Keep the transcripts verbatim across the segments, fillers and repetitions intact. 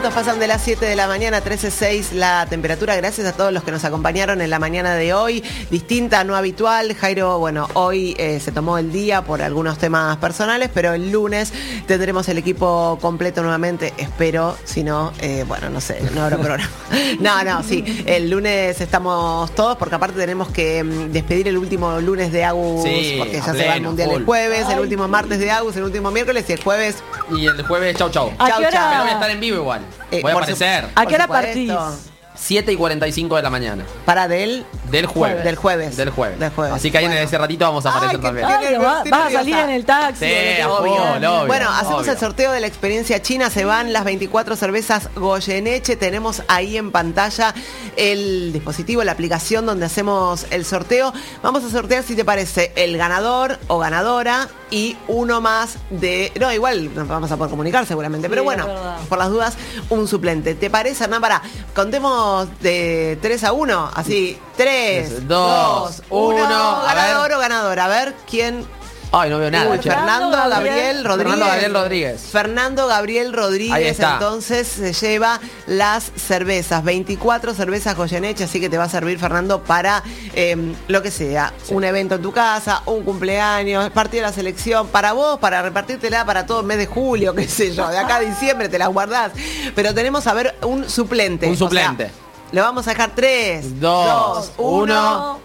minutos pasan de las siete de la mañana, trece seis la temperatura. Gracias a todos los que nos acompañaron en la mañana de hoy. Distinta, no habitual. Jairo, bueno, hoy eh, se tomó el día por algunos temas personales, pero el lunes tendremos el equipo completo nuevamente. Espero, si no, eh, bueno, no sé, no habrá programa. No, no, sí. El lunes estamos todos, porque aparte tenemos que mm, despedir el último lunes de Agus, sí, porque ya pleno, se va el mundial full. el jueves, Ay. el último martes de Agus, el último miércoles y el jueves. Y el jueves, chau, chau. ¿A Chau, qué hora? chau. Pero voy a estar en vivo igual. Eh, voy a por aparecer. ¿A qué hora Por supuesto. partís? siete y cuarenta y cinco de la mañana. Para del Del jueves. Del jueves. Del jueves. Del jueves. Así que ahí en Bueno. ese ratito vamos a aparecer Ay, también. qué Ay, va- Estoy vas a salir nerviosa. en el taxi. Sí, en el- obvio, obvio. Bueno, hacemos obvio. el sorteo de la experiencia china. Se van las veinticuatro cervezas Goyeneche. Tenemos ahí en pantalla el dispositivo, la aplicación donde hacemos el sorteo. Vamos a sortear, si te parece, el ganador o ganadora y uno más de... No, igual nos vamos a poder comunicar seguramente. Pero Sí, bueno, es verdad. por las dudas, un suplente. ¿Te parece, Hernán? Pará, contemos de tres a uno. Así, tres, dos, uno, a Ganador ver. o ganadora. A ver, ¿quién... Ay, no veo nada. Uy, che. Fernando Fernando Gabriel Gabriel Rodríguez. Fernando Gabriel Rodríguez. Fernando Gabriel Rodríguez. Ahí está. Entonces se lleva las cervezas, veinticuatro cervezas Goyeneche, así que te va a servir, Fernando, para eh, lo que sea, Sí. un evento en tu casa, un cumpleaños, partido de la selección, para vos, para repartírtela para todo el mes de julio, qué sé yo, de acá a diciembre te las guardás. Pero tenemos a ver un suplente. Un o sea, suplente. le vamos a dejar tres, Dos, dos, uno.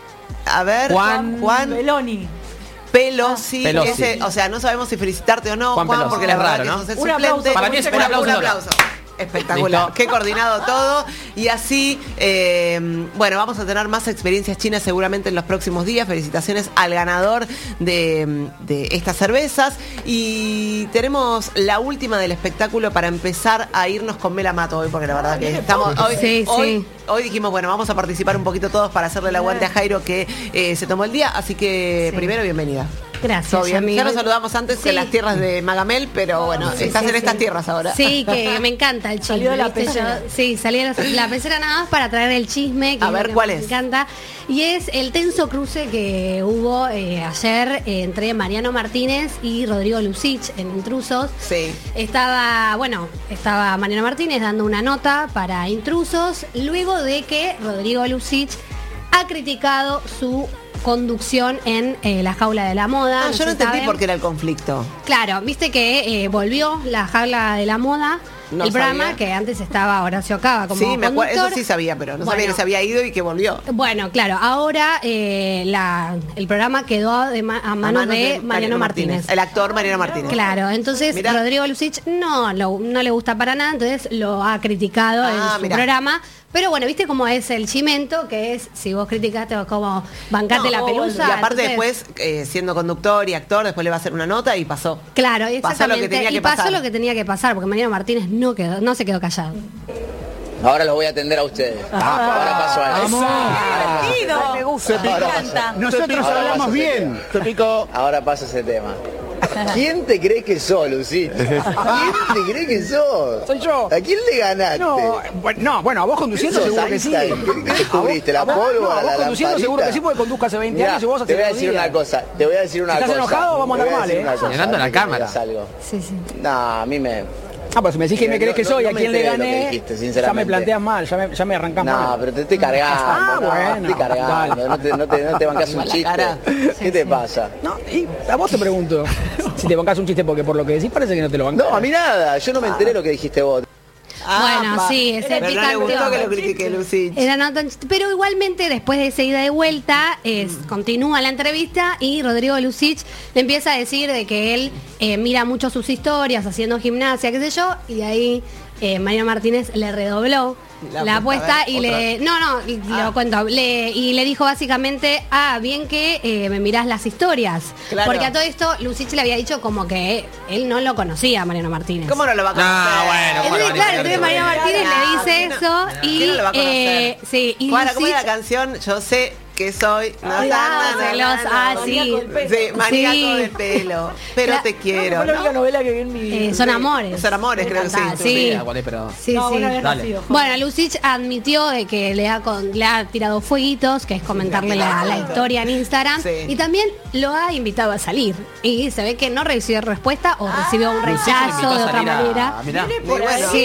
A ver, Juan Juan Meloni. Pelosi, Pelosi. ese, o sea, no sabemos si felicitarte o no, Juan Juan, Pelosi. porque la Es verdad raro, que ¿no? sos el Un suplente. aplauso. Para mí es un Un aplauso aplauso. Espectacular, Listo. qué coordinado todo. Y así, eh, bueno, vamos a tener más experiencias chinas seguramente en los próximos días. Felicitaciones al ganador de, de estas cervezas. Y tenemos la última del espectáculo para empezar a irnos con Mela Mato hoy, porque la verdad que estamos hoy, Sí, hoy, sí. hoy dijimos, bueno, vamos a participar un poquito todos para hacerle el aguante a Jairo, que eh, se tomó el día. Así que Sí. primero, bienvenida. Gracias, Todo bien. amigo. Ya nos saludamos antes Sí. en las tierras de Magamel, pero bueno, Sí, estás sí, en estas sí. tierras ahora. Sí, que me encanta el chisme. Salió de la ¿viste? pecera. Yo- sí, salí de la, la pecera nada más para traer el chisme. Que A es lo ver, que ¿cuál me es? encanta. Y es el tenso cruce que hubo eh, ayer eh, entre Mariano Martínez y Rodrigo Lucich en Intrusos. Sí. Estaba, bueno, estaba Mariano Martínez dando una nota para Intrusos, luego de que Rodrigo Lucich ha criticado su conducción en eh, La Jaula de la Moda. Ah, yo no sé, entendí ¿saben? por qué era el conflicto. Claro, viste que eh, volvió La Jaula de la Moda, No el programa sabía. que antes estaba Horacio Cava como Sí, me acuerdo, eso conductor. sí sabía, pero no Bueno. sabía que se había ido y que volvió. Bueno, claro, ahora eh, la, el programa quedó de ma- a manos de, Mariano Martínez. El actor Mariano Martínez. Claro, entonces Mirá. Rodrigo Lucich no, lo- no le gusta para nada, entonces lo ha criticado Ah, en su mirá. programa. Pero bueno, viste cómo es el chimento, que es si vos criticaste o como bancate No, la pelusa. Y aparte entonces- después, eh, siendo conductor y actor, después le va a hacer una nota y pasó. Claro, Pasó lo que exactamente. tenía que y pasó pasar. lo que tenía que pasar, porque Mariano Martínez no quedó, no se quedó callado. Ahora los voy a atender a ustedes. Ahora paso a él. Ay, me gusta, me encanta. Nosotros Ahora hablamos paso ese bien. tema. Ahora paso ese tema. ¿Quién te cree que sos, Lucich? ¿Quién te cree que sos? Soy yo. ¿A quién le ganaste? No, bueno, no, bueno, a vos conduciendo ¿Sos seguro que sí. Einstein? ¿Qué- qué descubriste? ¿La A vos- pólvora, no, a vos la conduciendo lamparita? seguro que sí, porque conduzco hace veinte Mirá, años y vos hace te voy a tres decir días. una cosa, te voy a decir una Si estás cosa. enojado, vamos a Te voy andar mal, decir ¿eh? una cosa, Señalando a la antes que cámara. digas algo. Sí, sí. No, a mí me... Ah, pues si me decís que me No, crees que no, soy, no a me quién le enteré de lo que gané, dijiste, ya me sinceramente. planteas mal, ya me, ya me arrancás No, mal. pero te estoy cargando. Ah, no, bueno, te estoy cargando. dale. No te, no te, no te bancás un Igual la chiste. cara. ¿Qué te pasa? No, y a vos te pregunto, si te bancás un chiste, porque por lo que decís parece que no te lo bancás. No, a mí nada. Yo no me enteré lo que dijiste vos. Bueno, pa. sí, ese Pero no le picante. gustó que lo critique Lucich. Era no tan chiste, pero igualmente después de esa ida de vuelta es, continúa la entrevista y Rodrigo Lucich le empieza a decir de que él eh, mira mucho sus historias haciendo gimnasia, qué sé yo, y de ahí eh, Mariano Martínez le redobló La la, apuesta, apuesta a ver, y otra. le no no y Ah. lo cuento le, y le dijo básicamente ah bien que eh, me mirás las historias Claro. porque a todo esto Lucich le había dicho como que él no lo conocía a Mariano Martínez. ¿Cómo no lo va a conocer? No, bueno, ¿cómo lo Entonces, van a claro, conocer? entonces Mariano Martínez Ah, le dice ¿quién no- eso y ¿quién no lo va a conocer? eh, sí, y Juana, ¿cómo es la Lucich- canción? Yo sé que soy... na, Ay, na, ah, na, na, celos, na, ah, na. sí. Sí, maníaco Sí. de pelo. Pero La- te quiero, Fue la única ¿no? novela que vi en mi... Eh, son amores. Son amores, Me creo que sí. encantaba, No sí. sé idea cuál es, pero... Sí, No, sí. vos no habías Dale. nacido. Bueno, Lucich admitió de que le ha, con- le ha tirado fueguitos, que es comentarle la, la historia en Instagram, Sí. y también lo ha invitado a salir. Y se ve que no recibió respuesta o recibió un Lucich le invitó rechazo a de otra salir a- manera. Mirá. Y bueno, Sí,